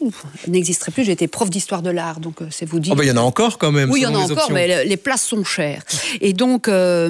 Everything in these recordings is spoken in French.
n'existerait plus. J'ai été prof d'histoire de l'art, donc c'est vous dire. Oh ben, il y en a encore quand même. Oui, il y en a les encore, options. mais les places sont chères. Et donc,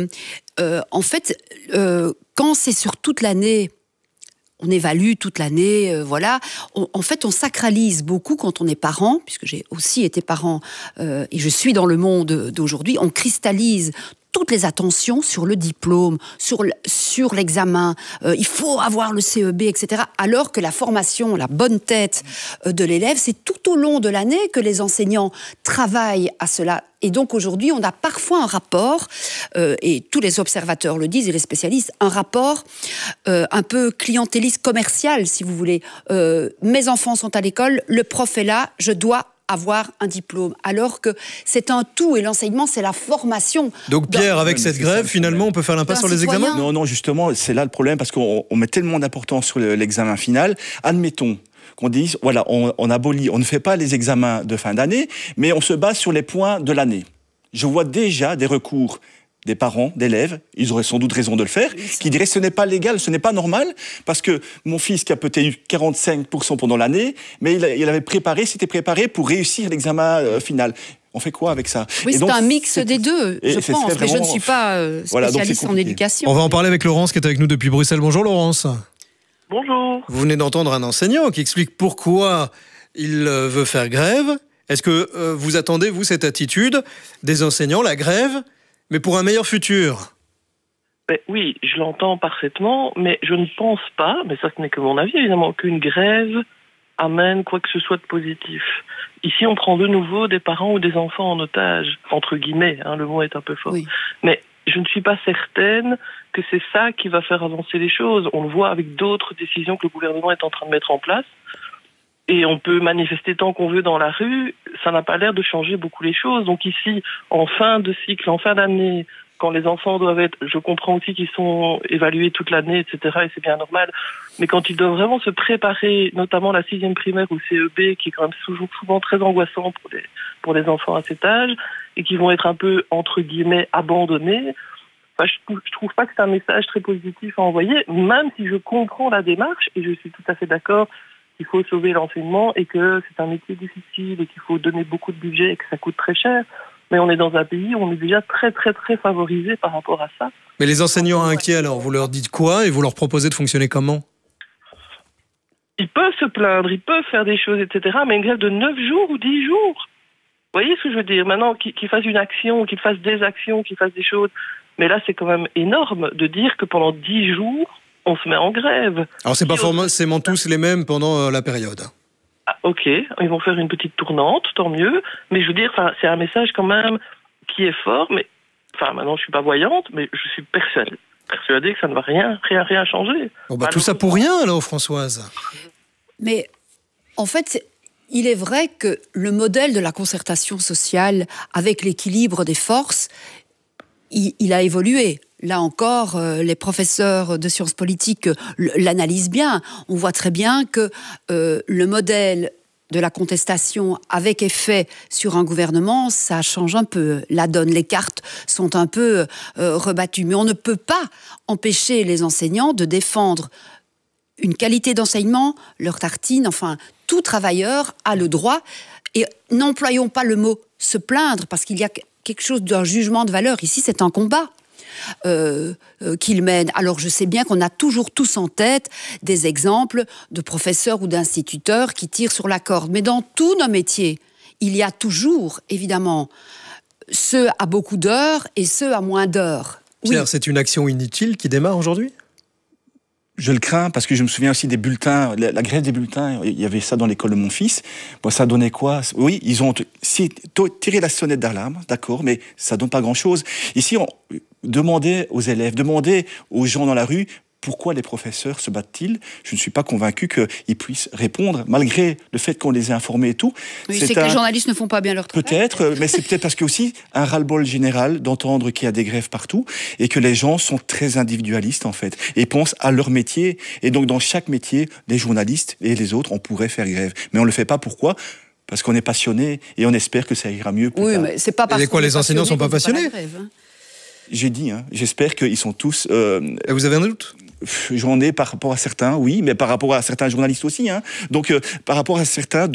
en fait, quand c'est sur toute l'année, on évalue toute l'année, voilà. En fait, on sacralise beaucoup quand on est parent, puisque j'ai aussi été parent et je suis dans le monde d'aujourd'hui. On cristallise toutes les attentions sur le diplôme, sur l'examen. Il faut avoir le CEB, etc. Alors que la formation, la bonne tête de l'élève, c'est tout au long de l'année que les enseignants travaillent à cela. Et donc aujourd'hui, on a parfois un rapport, et tous les observateurs le disent et les spécialistes, un rapport un peu clientéliste commercial, si vous voulez. Mes enfants sont à l'école, le prof est là, je dois avoir un diplôme, alors que c'est un tout, et l'enseignement, c'est la formation. Donc Pierre, avec cette grève, finalement, on peut faire l'impasse sur les examens ? Non, justement, c'est là le problème, parce qu'on met tellement d'importance sur l'examen final. Admettons qu'on dise, voilà, on abolit, on ne fait pas les examens de fin d'année, mais on se base sur les points de l'année. Je vois déjà des recours des parents, d'élèves, ils auraient sans doute raison de le faire, qui diraient ce n'est pas légal, ce n'est pas normal, parce que mon fils qui a peut-être eu 45% pendant l'année, mais il avait s'était préparé pour réussir l'examen final. On fait quoi avec ça? Oui, c'est un mix des deux, je pense, mais je ne suis pas spécialiste en éducation. On va en parler avec Laurence qui est avec nous depuis Bruxelles. Bonjour Laurence. Bonjour. Vous venez d'entendre un enseignant qui explique pourquoi il veut faire grève. Est-ce que vous attendez, vous, cette attitude des enseignants, la grève, mais pour un meilleur futur? Oui, je l'entends parfaitement, mais je ne pense pas, mais ça ce n'est que mon avis évidemment, qu'une grève amène quoi que ce soit de positif. Ici, on prend de nouveau des parents ou des enfants en otage, entre guillemets, hein, le mot est un peu fort. Oui. Mais je ne suis pas certaine que c'est ça qui va faire avancer les choses. On le voit avec d'autres décisions que le gouvernement est en train de mettre en place. Et on peut manifester tant qu'on veut dans la rue, ça n'a pas l'air de changer beaucoup les choses. Donc ici, en fin de cycle, en fin d'année, quand les enfants doivent être, je comprends aussi qu'ils sont évalués toute l'année, etc., et c'est bien normal, mais quand ils doivent vraiment se préparer, notamment la 6e primaire ou CEB, qui est quand même souvent très angoissant pour les enfants à cet âge, et qui vont être un peu, entre guillemets, abandonnés, enfin, je trouve pas que c'est un message très positif à envoyer, même si je comprends la démarche, et je suis tout à fait d'accord qu'il faut sauver l'enseignement et que c'est un métier difficile et qu'il faut donner beaucoup de budget et que ça coûte très cher. Mais on est dans un pays où on est déjà très, très, très favorisé par rapport à ça. Mais les enseignants inquiets, alors, vous leur dites quoi et vous leur proposez de fonctionner comment? Ils peuvent se plaindre, ils peuvent faire des choses, etc. Mais une grève de 9 jours ou 10 jours. Vous voyez ce que je veux dire? Maintenant, qu'ils fassent une action, qu'ils fassent des actions, qu'ils fassent des choses. Mais là, c'est quand même énorme de dire que pendant 10 jours, on se met en grève. Alors, c'est pas forcément tous les mêmes pendant la période. Ah, ok, ils vont faire une petite tournante, tant mieux. Mais je veux dire, c'est un message quand même qui est fort. Mais maintenant, je suis pas voyante, mais je suis persuadée que ça ne va rien changer. Bon, tout ça pour rien, alors, Françoise. Mais en fait, il est vrai que le modèle de la concertation sociale avec l'équilibre des forces, il a évolué. Là encore, les professeurs de sciences politiques l'analysent bien. On voit très bien que le modèle de la contestation avec effet sur un gouvernement, ça change un peu la donne. Les cartes sont un peu rebattues. Mais on ne peut pas empêcher les enseignants de défendre une qualité d'enseignement, leur tartine, enfin, tout travailleur a le droit. Et n'employons pas le mot « se plaindre » parce qu'il y a quelque chose d'un jugement de valeur. Ici, c'est un combat qu'il mène. Alors je sais bien qu'on a toujours tous en tête des exemples de professeurs ou d'instituteurs qui tirent sur la corde, mais dans tous nos métiers, il y a toujours, évidemment, ceux à beaucoup d'heures et ceux à moins d'heures. Pierre, oui. C'est une action inutile qui démarre aujourd'hui ? Je le crains parce que je me souviens aussi des bulletins, la grève des bulletins, il y avait ça dans l'école de mon fils. Bon, ça donnait quoi? Oui, ils ont tiré la sonnette d'alarme, d'accord, mais ça donne pas grand-chose. Ici, on demandait aux élèves, demandait aux gens dans la rue pourquoi les professeurs se battent-ils. Je ne suis pas convaincu qu'ils puissent répondre, malgré le fait qu'on les ait informés et tout. Oui, c'est que les journalistes ne font pas bien leur travail. Peut-être, mais c'est peut-être parce qu'il y a aussi un ras-le-bol général d'entendre qu'il y a des grèves partout et que les gens sont très individualistes, en fait, et pensent à leur métier. Et donc, dans chaque métier, les journalistes et les autres, on pourrait faire grève. Mais on ne le fait pas. Pourquoi ? Parce qu'on est passionné et on espère que ça ira mieux plus tard. Oui, mais c'est pas parce que les enseignants ne sont pas passionnés. J'ai dit, j'espère qu'ils sont tous... Et vous avez un doute ? J'en ai par rapport à certains, oui, mais par rapport à certains journalistes aussi. Donc, par rapport à certains...